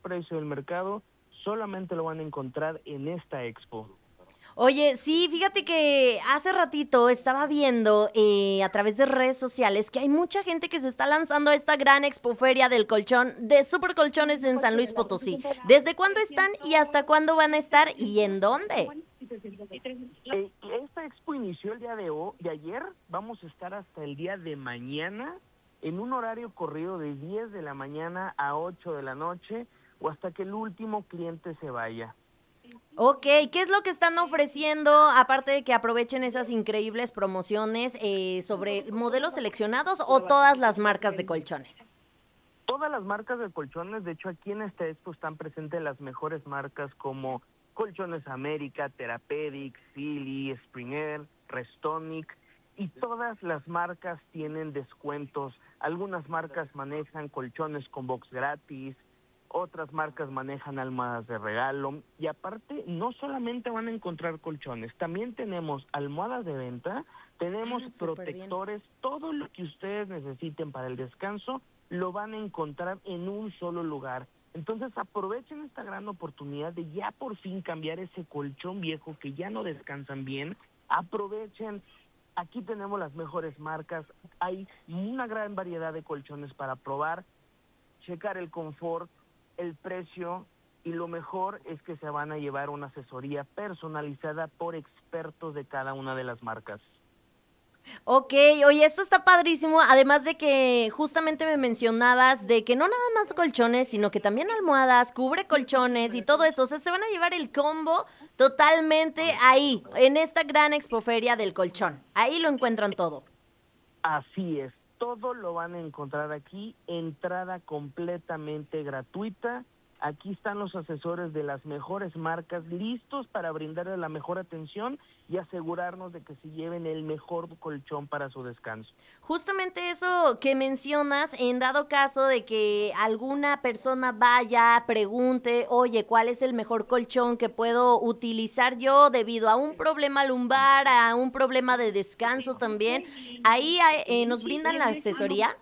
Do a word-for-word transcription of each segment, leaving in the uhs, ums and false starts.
precio del mercado, solamente lo van a encontrar en esta expo. Oye, sí, fíjate que hace ratito estaba viendo eh, a través de redes sociales que hay mucha gente que se está lanzando a esta gran expoferia del colchón de Super Colchones en San Luis Potosí. ¿Desde cuándo están y hasta cuándo van a estar y en dónde? Eh, esta expo inició el día de, hoy, de ayer, vamos a estar hasta el día de mañana en un horario corrido de diez de la mañana a ocho de la noche o hasta que el último cliente se vaya. Ok, ¿qué es lo que están ofreciendo, aparte de que aprovechen esas increíbles promociones eh, sobre modelos seleccionados o todas las marcas de colchones? Todas las marcas de colchones, de hecho aquí en esta expo están presentes las mejores marcas como Colchones América, Therapeutic, Sealy, Springer, Restonic, y todas las marcas tienen descuentos. Algunas marcas manejan colchones con box gratis, otras marcas manejan almohadas de regalo, y aparte no solamente van a encontrar colchones, también tenemos almohadas de venta, tenemos Ah, protectores, todo lo que ustedes necesiten para el descanso lo van a encontrar en un solo lugar. Entonces aprovechen esta gran oportunidad de ya por fin cambiar ese colchón viejo que ya no descansan bien. Aprovechen, aquí tenemos las mejores marcas, hay una gran variedad de colchones para probar, checar el confort, el precio, y lo mejor es que se van a llevar una asesoría personalizada por expertos de cada una de las marcas. Ok, oye, esto está padrísimo, además de que justamente me mencionabas de que no nada más colchones, sino que también almohadas, cubre colchones y todo esto, o sea, se van a llevar el combo totalmente ahí, en esta gran expoferia del colchón, ahí lo encuentran todo. Así es, todo lo van a encontrar aquí, entrada completamente gratuita. Aquí están los asesores de las mejores marcas listos para brindarles la mejor atención y asegurarnos de que se lleven el mejor colchón para su descanso. Justamente eso que mencionas, en dado caso de que alguna persona vaya, pregunte, oye, ¿cuál es el mejor colchón que puedo utilizar yo debido a un problema lumbar, a un problema de descanso también? Ahí eh, nos brindan la asesoría.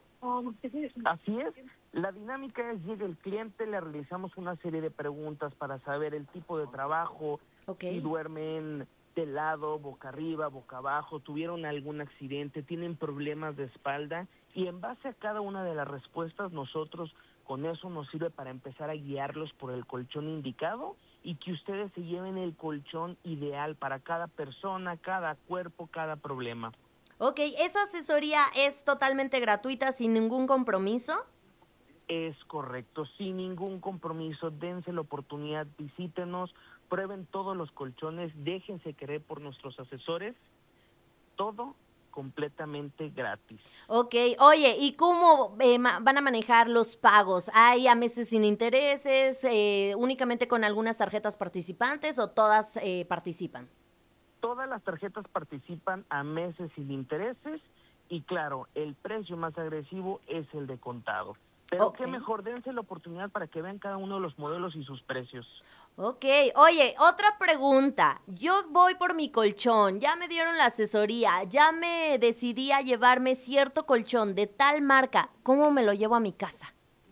Así es. La dinámica es, llega el cliente, le realizamos una serie de preguntas para saber el tipo de trabajo, Ok. si duermen de lado, boca arriba, boca abajo, tuvieron algún accidente, tienen problemas de espalda, y en base a cada una de las respuestas nosotros con eso nos sirve para empezar a guiarlos por el colchón indicado y que ustedes se lleven el colchón ideal para cada persona, cada cuerpo, cada problema. Ok, ¿esa asesoría es totalmente gratuita, sin ningún compromiso? Es correcto, sin ningún compromiso, dense la oportunidad, visítenos, prueben todos los colchones, déjense querer por nuestros asesores, todo completamente gratis. Ok, oye, ¿y cómo eh, ma- van a manejar los pagos? ¿Hay a meses sin intereses, eh, únicamente con algunas tarjetas participantes o todas eh, participan? Todas las tarjetas participan a meses sin intereses y claro, el precio más agresivo es el de contado. Pero Ok. qué mejor, dense la oportunidad para que vean cada uno de los modelos y sus precios. Ok, oye, otra pregunta. Yo voy por mi colchón, ya me dieron la asesoría, ya me decidí a llevarme cierto colchón de tal marca. ¿Cómo me lo llevo a mi casa?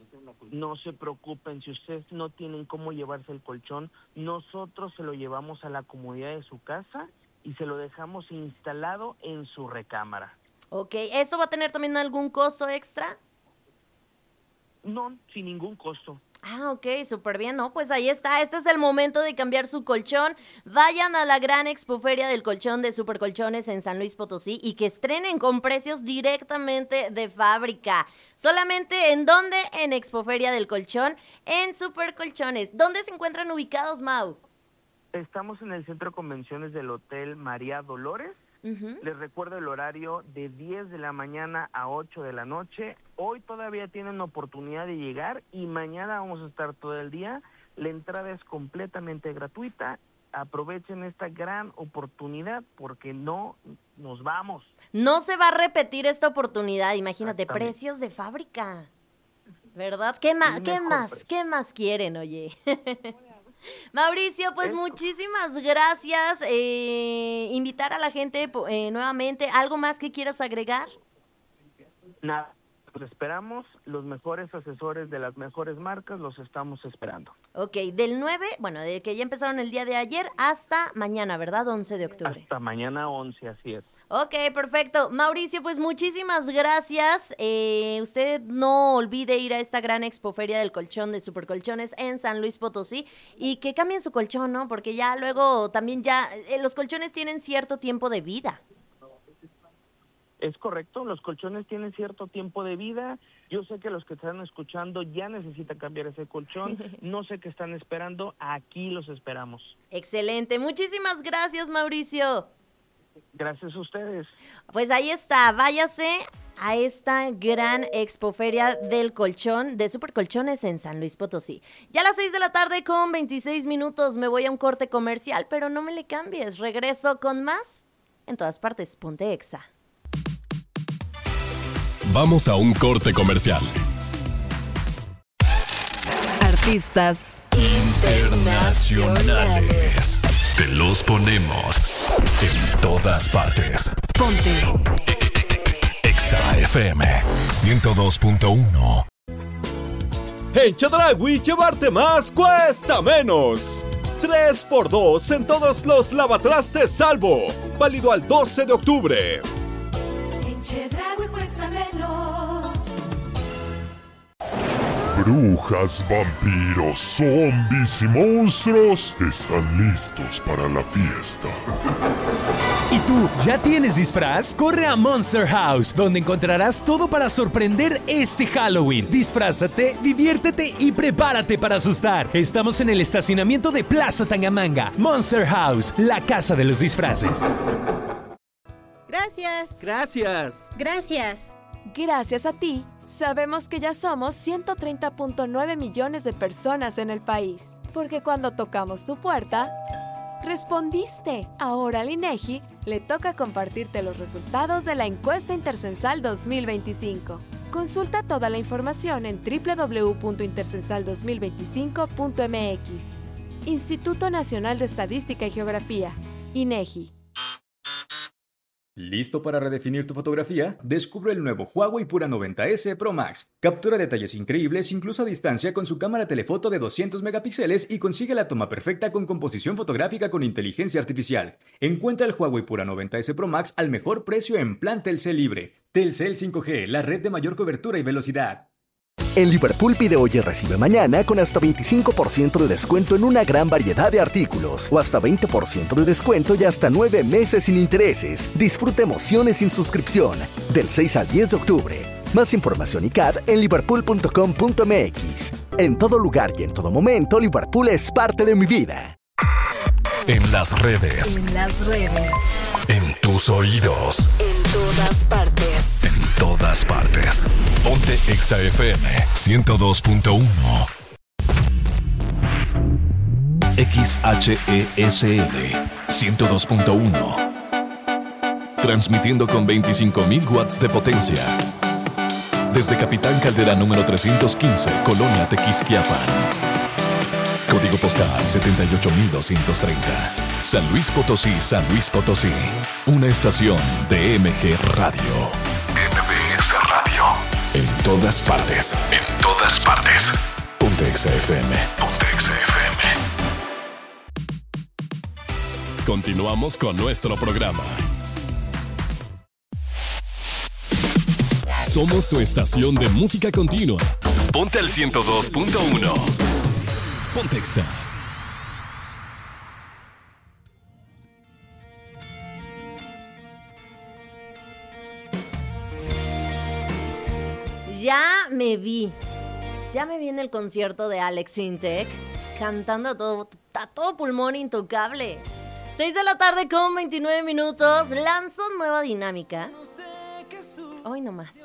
No se preocupen, si ustedes no tienen cómo llevarse el colchón, nosotros se lo llevamos a la comodidad de su casa y se lo dejamos instalado en su recámara. Ok, ¿esto va a tener también algún costo extra? No, sin ningún costo. Ah, ok, súper bien, ¿no? Pues ahí está, este es el momento de cambiar su colchón. Vayan a la gran expoferia del colchón de Super Colchones en San Luis Potosí y que estrenen con precios directamente de fábrica. ¿Solamente en dónde? En Expoferia del Colchón, en Super Colchones. ¿Dónde se encuentran ubicados, Mau? Estamos en el centro de convenciones del Hotel María Dolores. Ujú. Les recuerdo el horario de diez de la mañana a ocho de la noche. Hoy todavía tienen oportunidad de llegar y mañana vamos a estar todo el día. La entrada es completamente gratuita. Aprovechen esta gran oportunidad porque no nos vamos. No se va a repetir esta oportunidad, imagínate, Exactamente. precios de fábrica, ¿verdad? ¿Qué más, El qué mejor más, precio. qué más quieren, oye? Mauricio, pues Es muchísimas gracias. Eh, invitar a la gente po- eh, nuevamente. ¿Algo más que quieras agregar? nada. Los esperamos, los mejores asesores de las mejores marcas los estamos esperando. Ok, del nueve, bueno, de que ya empezaron el día de ayer hasta mañana, ¿verdad? once de octubre. Hasta mañana once, así es. Ok, perfecto. Mauricio, pues muchísimas gracias. Eh, usted no olvide ir a esta gran expoferia del colchón de Supercolchones en San Luis Potosí y que cambien su colchón, ¿no? Porque ya luego también ya eh, los colchones tienen cierto tiempo de vida. Es correcto, los colchones tienen cierto tiempo de vida. Yo sé que los que están escuchando ya necesitan cambiar ese colchón. No sé qué están esperando, aquí los esperamos. Excelente, muchísimas gracias, Mauricio. Gracias a ustedes. Pues ahí está, váyase a esta gran expoferia del colchón de Supercolchones en San Luis Potosí. Ya a las seis de la tarde con veintiséis minutos me voy a un corte comercial, pero no me le cambies, regreso con más en todas partes, ponte Exa. Vamos a un corte comercial. Artistas internacionales. Te los ponemos en todas partes. Ponte Exa F M ciento dos punto uno. En Chedraui, llevarte más cuesta menos. tres por dos en todos los lavatrastes Salvo. Válido al doce de octubre. En Chedraui cuesta menos. Brujas, vampiros, zombies y monstruos están listos para la fiesta. ¿Y tú ya tienes disfraz? Corre a Monster House, donde encontrarás todo para sorprender este Halloween. Disfrázate, diviértete y prepárate para asustar. Estamos en el estacionamiento de Plaza Tangamanga. Monster House, la casa de los disfraces. Gracias. Gracias. Gracias. Gracias a ti, sabemos que ya somos ciento treinta punto nueve millones de personas en el país. Porque cuando tocamos tu puerta, respondiste. Ahora al INEGI le toca compartirte los resultados de la encuesta intercensal dos mil veinticinco. Consulta toda la información en doble u doble u doble u punto intercensal dos mil veinticinco punto m x. Instituto Nacional de Estadística y Geografía, INEGI. ¿Listo para redefinir tu fotografía? Descubre el nuevo Huawei Pura noventa ese Pro Max. Captura detalles increíbles incluso a distancia con su cámara telefoto de doscientos megapíxeles y consigue la toma perfecta con composición fotográfica con inteligencia artificial. Encuentra el Huawei Pura noventa ese Pro Max al mejor precio en plan Telcel Libre. Telcel cinco G, la red de mayor cobertura y velocidad. En Liverpool pide hoy y recibe mañana con hasta veinticinco por ciento de descuento en una gran variedad de artículos o hasta veinte por ciento de descuento y hasta nueve meses sin intereses. Disfruta emociones sin suscripción del seis al diez de octubre. Más información y C A D en liverpool punto com punto m x. En todo lugar y en todo momento, Liverpool es parte de mi vida. En las redes. En las redes. En tus oídos. En todas partes. En todas partes. Ponte Exa F M ciento dos punto uno. X H E S L ciento dos punto uno. Transmitiendo con veinticinco mil watts de potencia. Desde Capitán Caldera número trescientos quince, Colonia Tequisquiapan. Código postal setenta y ocho mil doscientos treinta. San Luis Potosí, San Luis Potosí. Una estación de M G Radio. M B S Radio. En todas partes. En todas partes. Ponte Exa F M. Ponte Exa F M. Continuamos con nuestro programa. Somos tu estación de música continua. Ponte al ciento dos punto uno. Ponte Exa. Ya me vi, ya me vi en el concierto de Alex Intec, cantando a todo, a todo pulmón intocable. seis de la tarde con veintinueve minutos, lanzo nueva dinámica. Hoy nomás.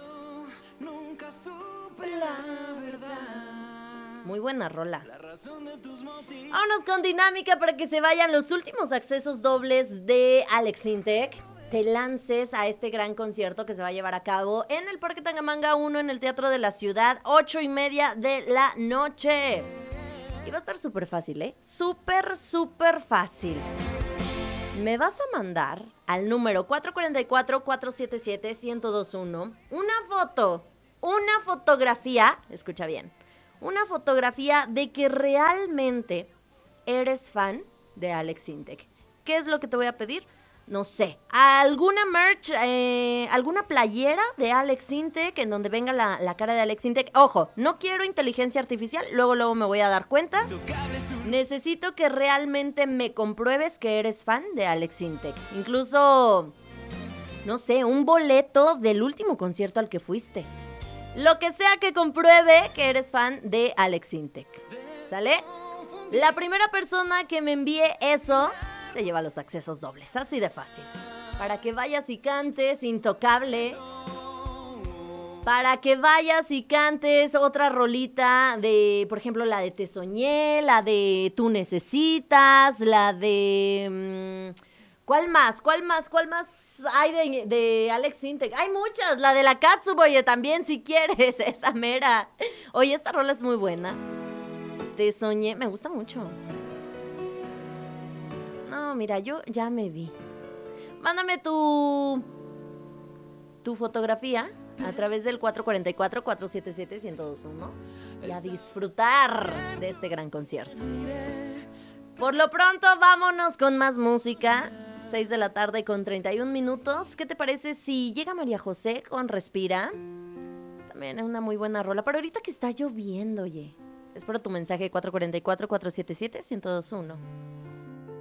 Muy buena rola. Vámonos con dinámica para que se vayan los últimos accesos dobles de Alex Intec. Te lances a este gran concierto que se va a llevar a cabo en el Parque Tangamanga uno, en el Teatro de la Ciudad, ocho y media de la noche. Y va a estar súper fácil, ¿eh? Súper, súper fácil. Me vas a mandar al número cuatro cuatro cuatro, cuatro siete siete, uno cero dos uno una foto una fotografía, escucha bien, una fotografía de que realmente eres fan de Alex Intec. ¿Qué es lo que te voy a pedir? No sé, alguna merch, eh, alguna playera de Alex Intec en donde venga la, la cara de Alex Intec. Ojo, no quiero inteligencia artificial, luego luego me voy a dar cuenta. Necesito que realmente me compruebes que eres fan de Alex Intec. Incluso, no sé, un boleto del último concierto al que fuiste. Lo que sea que compruebe que eres fan de Alex Intec. ¿Sale? La primera persona que me envíe eso se lleva los accesos dobles, así de fácil. Para que vayas y cantes Intocable. Para que vayas y cantes otra rolita de, por ejemplo, la de Te Soñé, la de Tú Necesitas, la de... Mmm, ¿cuál más? ¿Cuál más? ¿Cuál más hay de, de Alex Intec? Hay muchas, la de la Katsuboye también, si quieres, esa mera. Oye, esta rola es muy buena. Te Soñé, me gusta mucho. No, mira, yo ya me vi. Mándame tu tu fotografía a través del cuatro cuatro cuatro, cuatro siete siete, uno cero dos uno y a disfrutar de este gran concierto. Por lo pronto, vámonos con más música. seis de la tarde con treinta y un minutos. ¿Qué te parece si llega María José con Respira? También es una muy buena rola, pero ahorita que está lloviendo, oye. Espero tu mensaje cuatro cuatro cuatro, cuatro siete siete, uno cero dos uno.